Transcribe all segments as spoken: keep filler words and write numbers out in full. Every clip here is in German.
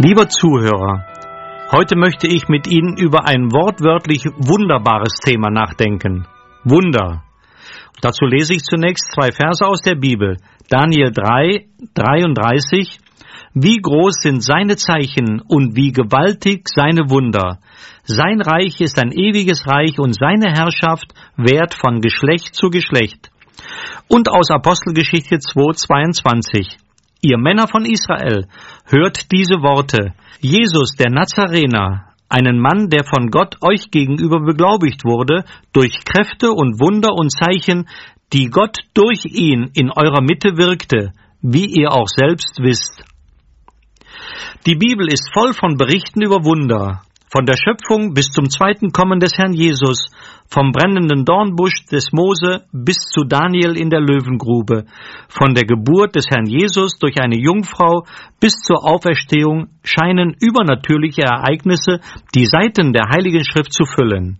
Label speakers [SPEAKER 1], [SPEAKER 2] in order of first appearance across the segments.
[SPEAKER 1] Lieber Zuhörer, heute möchte ich mit Ihnen über ein wortwörtlich wunderbares Thema nachdenken. Wunder. Dazu lese ich zunächst zwei Verse aus der Bibel. Daniel drei, dreiunddreißig. Wie groß sind seine Zeichen und wie gewaltig seine Wunder. Sein Reich ist ein ewiges Reich und seine Herrschaft währt von Geschlecht zu Geschlecht. Und aus Apostelgeschichte zwei, zweiundzwanzig. Ihr Männer von Israel, hört diese Worte. Jesus, der Nazarener, einen Mann, der von Gott euch gegenüber beglaubigt wurde, durch Kräfte und Wunder und Zeichen, die Gott durch ihn in eurer Mitte wirkte, wie ihr auch selbst wisst. Die Bibel ist voll von Berichten über Wunder, von der Schöpfung bis zum zweiten Kommen des Herrn Jesus, vom brennenden Dornbusch des Mose bis zu Daniel in der Löwengrube, von der Geburt des Herrn Jesus durch eine Jungfrau bis zur Auferstehung scheinen übernatürliche Ereignisse die Seiten der Heiligen Schrift zu füllen.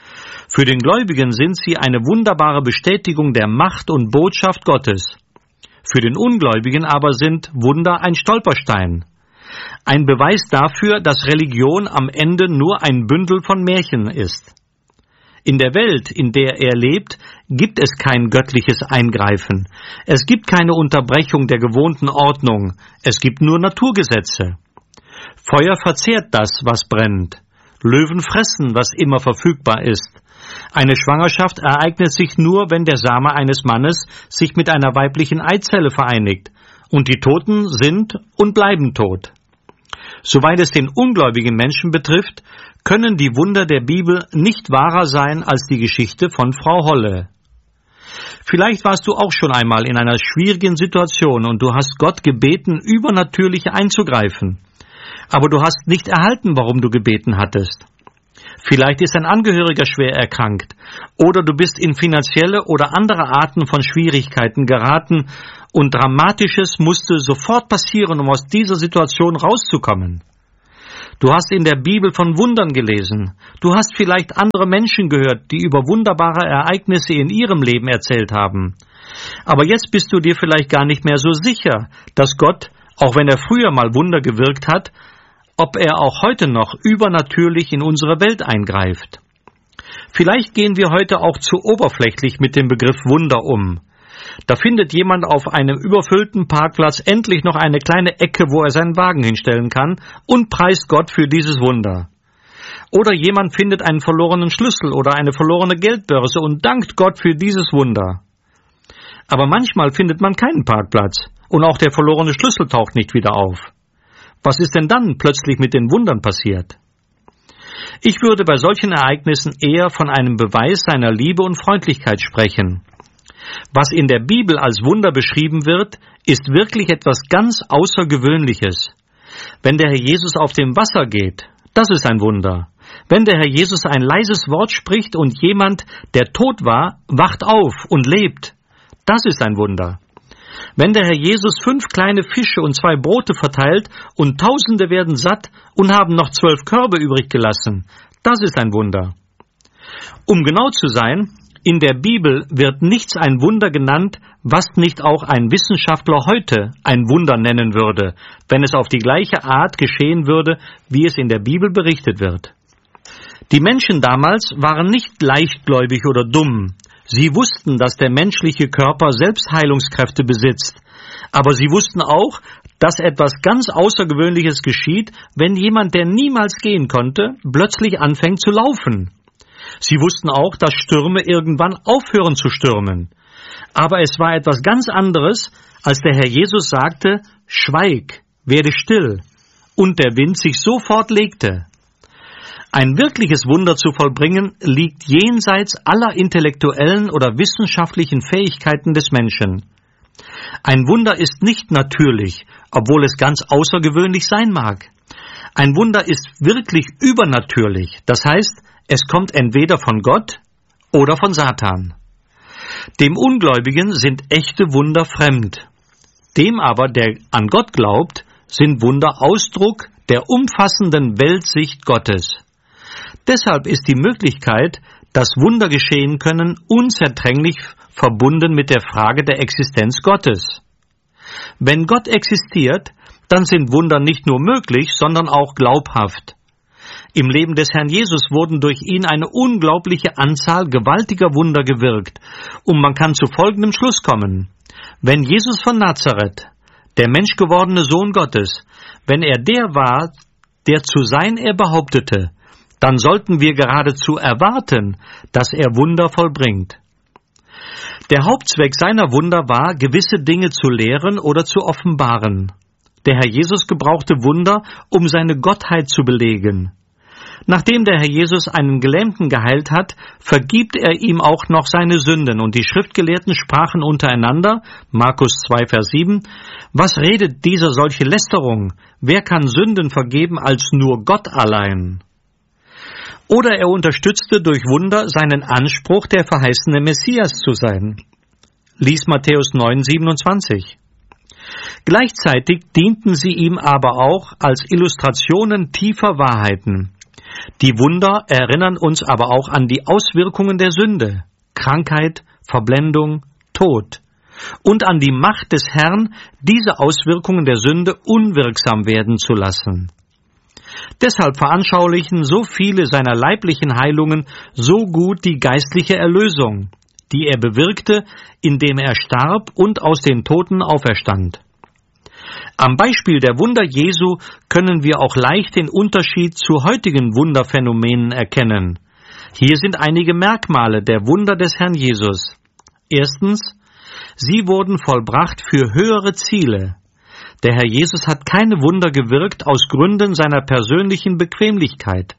[SPEAKER 1] Für den Gläubigen sind sie eine wunderbare Bestätigung der Macht und Botschaft Gottes. Für den Ungläubigen aber sind Wunder ein Stolperstein. Ein Beweis dafür, dass Religion am Ende nur ein Bündel von Märchen ist. In der Welt, in der er lebt, gibt es kein göttliches Eingreifen. Es gibt keine Unterbrechung der gewohnten Ordnung. Es gibt nur Naturgesetze. Feuer verzehrt das, was brennt. Löwen fressen, was immer verfügbar ist. Eine Schwangerschaft ereignet sich nur, wenn der Same eines Mannes sich mit einer weiblichen Eizelle vereinigt. Und die Toten sind und bleiben tot. Soweit es den ungläubigen Menschen betrifft, können die Wunder der Bibel nicht wahrer sein als die Geschichte von Frau Holle. Vielleicht warst du auch schon einmal in einer schwierigen Situation und du hast Gott gebeten, übernatürlich einzugreifen. Aber du hast nicht erhalten, warum du gebeten hattest. Vielleicht ist ein Angehöriger schwer erkrankt oder du bist in finanzielle oder andere Arten von Schwierigkeiten geraten und Dramatisches musste sofort passieren, um aus dieser Situation rauszukommen. Du hast in der Bibel von Wundern gelesen. Du hast vielleicht andere Menschen gehört, die über wunderbare Ereignisse in ihrem Leben erzählt haben. Aber jetzt bist du dir vielleicht gar nicht mehr so sicher, dass Gott, auch wenn er früher mal Wunder gewirkt hat, ob er auch heute noch übernatürlich in unsere Welt eingreift. Vielleicht gehen wir heute auch zu oberflächlich mit dem Begriff Wunder um. Da findet jemand auf einem überfüllten Parkplatz endlich noch eine kleine Ecke, wo er seinen Wagen hinstellen kann und preist Gott für dieses Wunder. Oder jemand findet einen verlorenen Schlüssel oder eine verlorene Geldbörse und dankt Gott für dieses Wunder. Aber manchmal findet man keinen Parkplatz und auch der verlorene Schlüssel taucht nicht wieder auf. Was ist denn dann plötzlich mit den Wundern passiert? Ich würde bei solchen Ereignissen eher von einem Beweis seiner Liebe und Freundlichkeit sprechen. Was in der Bibel als Wunder beschrieben wird, ist wirklich etwas ganz Außergewöhnliches. Wenn der Herr Jesus auf dem Wasser geht, das ist ein Wunder. Wenn der Herr Jesus ein leises Wort spricht und jemand, der tot war, wacht auf und lebt, das ist ein Wunder. Wenn der Herr Jesus fünf kleine Fische und zwei Brote verteilt und Tausende werden satt und haben noch zwölf Körbe übrig gelassen, das ist ein Wunder. Um genau zu sein, in der Bibel wird nichts ein Wunder genannt, was nicht auch ein Wissenschaftler heute ein Wunder nennen würde, wenn es auf die gleiche Art geschehen würde, wie es in der Bibel berichtet wird. Die Menschen damals waren nicht leichtgläubig oder dumm. Sie wussten, dass der menschliche Körper selbst Heilungskräfte besitzt. Aber sie wussten auch, dass etwas ganz Außergewöhnliches geschieht, wenn jemand, der niemals gehen konnte, plötzlich anfängt zu laufen. Sie wussten auch, dass Stürme irgendwann aufhören zu stürmen. Aber es war etwas ganz anderes, als der Herr Jesus sagte, schweig, werde still, und der Wind sich sofort legte. Ein wirkliches Wunder zu vollbringen, liegt jenseits aller intellektuellen oder wissenschaftlichen Fähigkeiten des Menschen. Ein Wunder ist nicht natürlich, obwohl es ganz außergewöhnlich sein mag. Ein Wunder ist wirklich übernatürlich, das heißt, es kommt entweder von Gott oder von Satan. Dem Ungläubigen sind echte Wunder fremd. Dem aber, der an Gott glaubt, sind Wunder Ausdruck der umfassenden Weltsicht Gottes. Deshalb ist die Möglichkeit, dass Wunder geschehen können, unzertrennlich verbunden mit der Frage der Existenz Gottes. Wenn Gott existiert, dann sind Wunder nicht nur möglich, sondern auch glaubhaft. Im Leben des Herrn Jesus wurden durch ihn eine unglaubliche Anzahl gewaltiger Wunder gewirkt, und man kann zu folgendem Schluss kommen. Wenn Jesus von Nazareth, der menschgewordene Sohn Gottes, wenn er der war, der zu sein er behauptete, dann sollten wir geradezu erwarten, dass er Wunder vollbringt. Der Hauptzweck seiner Wunder war, gewisse Dinge zu lehren oder zu offenbaren. Der Herr Jesus gebrauchte Wunder, um seine Gottheit zu belegen. Nachdem der Herr Jesus einen Gelähmten geheilt hat, vergibt er ihm auch noch seine Sünden, und die Schriftgelehrten sprachen untereinander, Markus zwei, Vers sieben, was redet dieser solche Lästerung? Wer kann Sünden vergeben als nur Gott allein? Oder er unterstützte durch Wunder seinen Anspruch, der verheißene Messias zu sein. Lies Matthäus neun, siebenundzwanzig. Gleichzeitig dienten sie ihm aber auch als Illustrationen tiefer Wahrheiten. Die Wunder erinnern uns aber auch an die Auswirkungen der Sünde, Krankheit, Verblendung, Tod und an die Macht des Herrn, diese Auswirkungen der Sünde unwirksam werden zu lassen. Deshalb veranschaulichen so viele seiner leiblichen Heilungen so gut die geistliche Erlösung, die er bewirkte, indem er starb und aus den Toten auferstand. Am Beispiel der Wunder Jesu können wir auch leicht den Unterschied zu heutigen Wunderphänomenen erkennen. Hier sind einige Merkmale der Wunder des Herrn Jesus. Erstens, sie wurden vollbracht für höhere Ziele. Der Herr Jesus hat keine Wunder gewirkt aus Gründen seiner persönlichen Bequemlichkeit.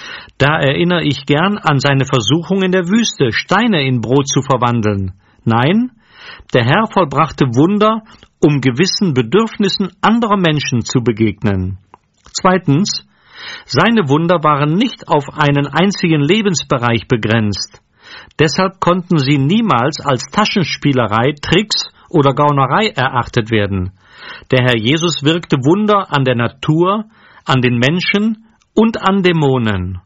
[SPEAKER 1] Da erinnere ich gern an seine Versuchung in der Wüste, Steine in Brot zu verwandeln. Nein, der Herr vollbrachte Wunder, um gewissen Bedürfnissen anderer Menschen zu begegnen. Zweitens, seine Wunder waren nicht auf einen einzigen Lebensbereich begrenzt. Deshalb konnten sie niemals als Taschenspielerei, Tricks oder Gaunerei erachtet werden. Der Herr Jesus wirkte Wunder an der Natur, an den Menschen und an Dämonen.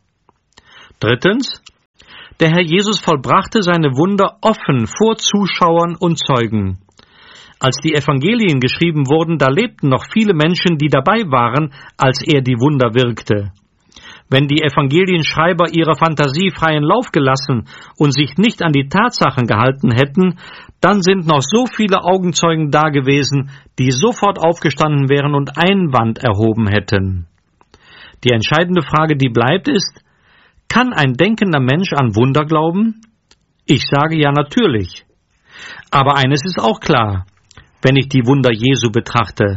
[SPEAKER 1] Drittens, der Herr Jesus vollbrachte seine Wunder offen vor Zuschauern und Zeugen. Als die Evangelien geschrieben wurden, da lebten noch viele Menschen, die dabei waren, als er die Wunder wirkte. Wenn die Evangelienschreiber ihrer Fantasie freien Lauf gelassen und sich nicht an die Tatsachen gehalten hätten, dann sind noch so viele Augenzeugen da gewesen, die sofort aufgestanden wären und Einwand erhoben hätten. Die entscheidende Frage, die bleibt, ist, kann ein denkender Mensch an Wunder glauben? Ich sage ja natürlich. Aber eines ist auch klar, wenn ich die Wunder Jesu betrachte.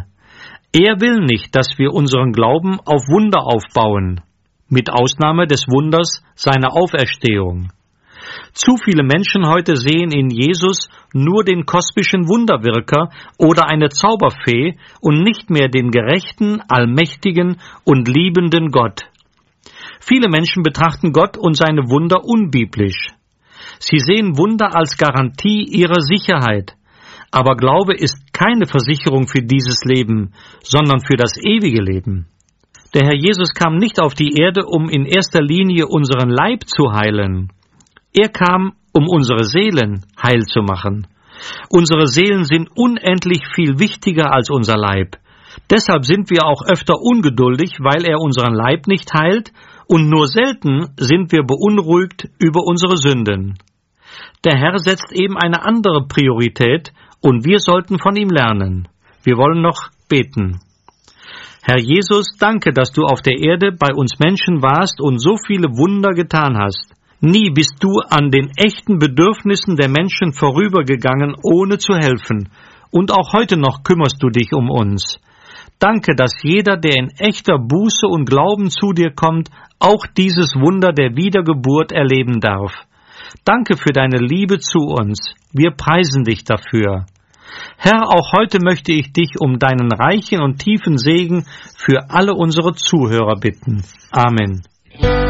[SPEAKER 1] Er will nicht, dass wir unseren Glauben auf Wunder aufbauen, mit Ausnahme des Wunders seiner Auferstehung. Zu viele Menschen heute sehen in Jesus nur den kosmischen Wunderwirker oder eine Zauberfee und nicht mehr den gerechten, allmächtigen und liebenden Gott. Viele Menschen betrachten Gott und seine Wunder unbiblisch. Sie sehen Wunder als Garantie ihrer Sicherheit. Aber Glaube ist keine Versicherung für dieses Leben, sondern für das ewige Leben. Der Herr Jesus kam nicht auf die Erde, um in erster Linie unseren Leib zu heilen. Er kam, um unsere Seelen heil zu machen. Unsere Seelen sind unendlich viel wichtiger als unser Leib. Deshalb sind wir auch öfter ungeduldig, weil er unseren Leib nicht heilt, und nur selten sind wir beunruhigt über unsere Sünden. Der Herr setzt eben eine andere Priorität, und wir sollten von ihm lernen. Wir wollen noch beten. Herr Jesus, danke, dass du auf der Erde bei uns Menschen warst und so viele Wunder getan hast. Nie bist du an den echten Bedürfnissen der Menschen vorübergegangen, ohne zu helfen. Und auch heute noch kümmerst du dich um uns. Danke, dass jeder, der in echter Buße und Glauben zu dir kommt, auch dieses Wunder der Wiedergeburt erleben darf. Danke für deine Liebe zu uns. Wir preisen dich dafür. Herr, auch heute möchte ich dich um deinen reichen und tiefen Segen für alle unsere Zuhörer bitten. Amen.